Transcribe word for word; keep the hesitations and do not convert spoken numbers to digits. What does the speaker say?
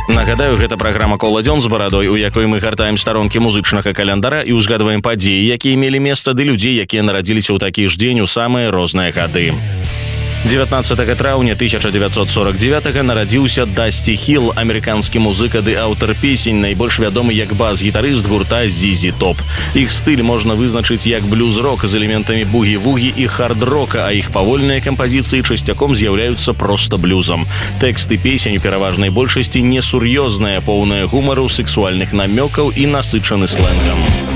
Нагадаю, гэта праграма «Кола-дзён з барадой», у якой мы гартаем старонкі музычнага календара і ўзгадваем падзеі, якія мелі месца, ды людзей, якія нарадзіліся ў такі ж дзень у самыя розныя гады. дзевятнаццатага траўня тысяча дзевяцьсот сорок девятага нарадзіўся Дасці Хіл, амерыканскі музыка ды аўтар песень, найбольш вядомы як бас-гітарыст гурта зі зі Топ. Іх стыль можна вызначыць як блюз-рок з элементамі бугі-вугі і хард-рока, а іх павольныя кампазіцыі часцяком з'яўляюцца проста блюзам. Тэксты песень у пераважнай большасці несур'ёзныя, поўныя гумару, сексуальных намёкаў і насычаны слэнгам.